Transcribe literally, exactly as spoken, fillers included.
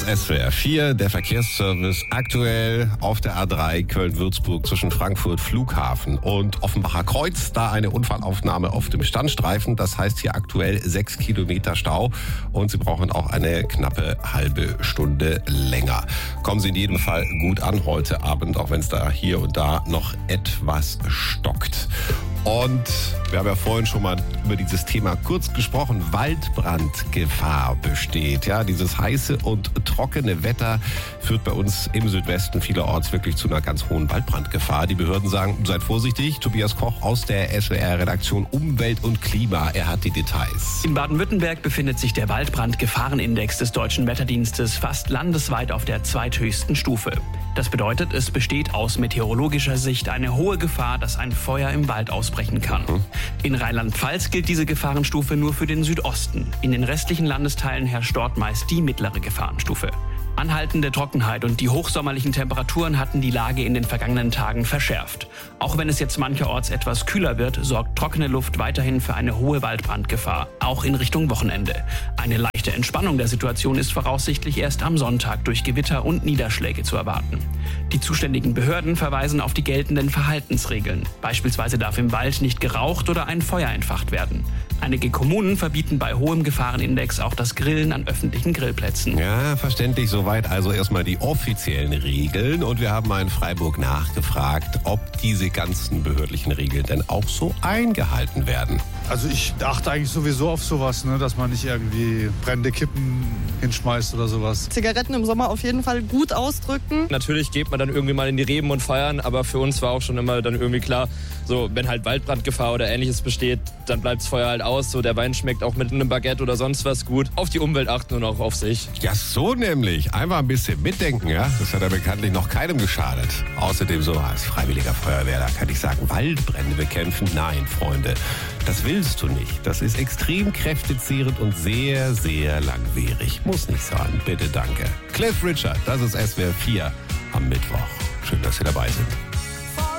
S W R vier, der Verkehrsservice aktuell auf der A drei Köln-Würzburg zwischen Frankfurt Flughafen und Offenbacher Kreuz. Da eine Unfallaufnahme auf dem Standstreifen. Das heißt hier aktuell sechs Kilometer Stau und Sie brauchen auch eine knappe halbe Stunde länger. Kommen Sie in jedem Fall gut an heute Abend, auch wenn es da hier und da noch etwas stockt. Und wir haben ja vorhin schon mal über dieses Thema kurz gesprochen. Waldbrandgefahr besteht. Ja, dieses heiße und trockene Wetter führt bei uns im Südwesten vielerorts wirklich zu einer ganz hohen Waldbrandgefahr. Die Behörden sagen, seid vorsichtig. Tobias Koch aus der S W R-Redaktion Umwelt und Klima. Er hat die Details. In Baden-Württemberg befindet sich der Waldbrandgefahrenindex des Deutschen Wetterdienstes fast landesweit auf der zweithöchsten Stufe. Das bedeutet, es besteht aus meteorologischer Sicht eine hohe Gefahr, dass ein Feuer im Wald ausbrechen kann. In Rheinland-Pfalz gilt diese Gefahrenstufe nur für den Südosten. In den restlichen Landesteilen herrscht dort meist die mittlere Gefahrenstufe. Anhaltende Trockenheit und die hochsommerlichen Temperaturen hatten die Lage in den vergangenen Tagen verschärft. Auch wenn es jetzt mancherorts etwas kühler wird, sorgt trockene Luft weiterhin für eine hohe Waldbrandgefahr, auch in Richtung Wochenende. Eine leichte Entspannung der Situation ist voraussichtlich erst am Sonntag durch Gewitter und Niederschläge zu erwarten. Die zuständigen Behörden verweisen auf die geltenden Verhaltensregeln. Beispielsweise darf im Wald nicht geraucht oder ein Feuer entfacht werden. Einige Kommunen verbieten bei hohem Gefahrenindex auch das Grillen an öffentlichen Grillplätzen. Ja, verständlich soweit. Also erstmal die offiziellen Regeln. Und wir haben mal in Freiburg nachgefragt, ob diese ganzen behördlichen Regeln denn auch so eingehalten werden. Also ich achte eigentlich sowieso auf sowas, ne, dass man nicht irgendwie brennende Kippen hinschmeißt oder sowas. Zigaretten im Sommer auf jeden Fall gut ausdrücken. Natürlich geht man dann irgendwie mal in die Reben und feiern, aber für uns war auch schon immer dann irgendwie klar, so wenn halt Waldbrandgefahr oder Ähnliches besteht, dann bleibt das Feuer halt aus. So der Wein schmeckt auch mit einem Baguette oder sonst was gut. Auf die Umwelt achten und auch auf sich. Ja, so nämlich. Einfach ein bisschen mitdenken, ja. Das hat ja bekanntlich noch keinem geschadet. Außerdem so als freiwilliger Feuerwehrler kann ich sagen, Waldbrände bekämpfen? Nein, Freunde. Das willst du nicht. Das ist extrem kräftezehrend und sehr, sehr langwierig. Muss nicht sein. Bitte, danke. Cliff Richard, das ist S W R vier am Mittwoch. Schön, dass Sie dabei sind.